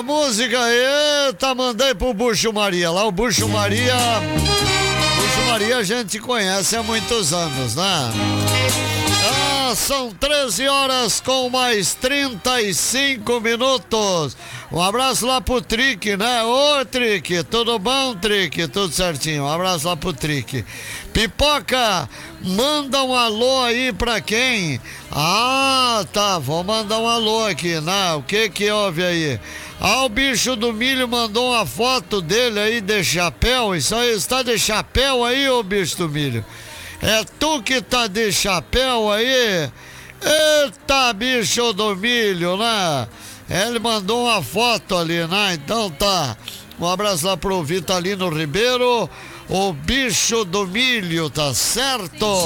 música, eita, mandei pro Bucho Maria lá, o Bucho Maria a gente conhece há muitos anos, né? São 13 horas com mais 35 minutos. Um abraço lá pro Trick, né? Ô, Trick, tudo bom, Trick? Tudo certinho. Um abraço lá pro Trick. Pipoca, manda um alô aí pra quem? Ah, tá, vou mandar um alô aqui, né? O que houve aí? Ah, o Bicho do Milho mandou uma foto dele aí de chapéu. Isso aí, está de chapéu aí, ô Bicho do Milho? É tu que tá de chapéu aí? Eita, Bicho do Milho, né? Ele mandou uma foto ali, né? Então tá. Um abraço lá pro Vitalino Ribeiro, o Bicho do Milho, tá certo?